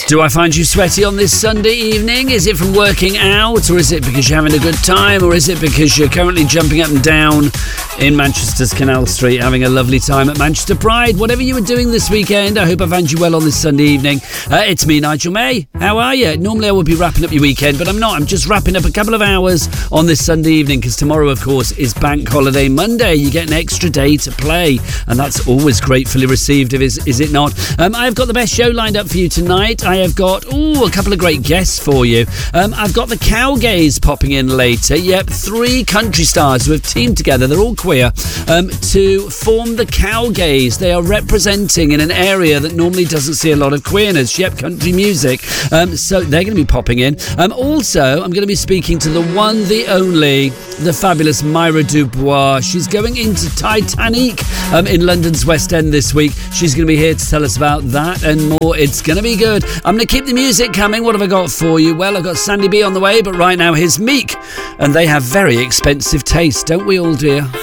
Do I find you sweaty on this Sunday evening? Is it from working out, or is it because you're having a good time, or is it because you're currently jumping up and down in Manchester's Canal Street having a lovely time at Manchester Pride? Whatever you were doing this weekend, I hope I found you well on this Sunday evening. It's me, Nigel May. How are you? Normally I would be wrapping up your weekend, but I'm not. I'm just wrapping up a couple of hours on this Sunday evening because tomorrow, of course, is Bank Holiday Monday. You get an extra day to play, and that's always gratefully received, is it not? I've got the best show lined up for you tonight. I have got a couple of great guests for you. I've got the Cowgays popping in later. Yep, 3 country stars who have teamed together. They're all queer to form the Cowgays. They are representing in an area that normally doesn't see a lot of queerness. Yep, country music. So they're going to be popping in. Also, I'm going to be speaking to the one, the only, the fabulous Myra Dubois. She's going into Titanic in London's West End this week. She's going to be here to tell us about that and more. It's going to be good. I'm going to keep the music coming. What have I got for you? Well, I've got Sandy B on the way, but right now here's Meek, and they have very expensive taste, don't we all, dear?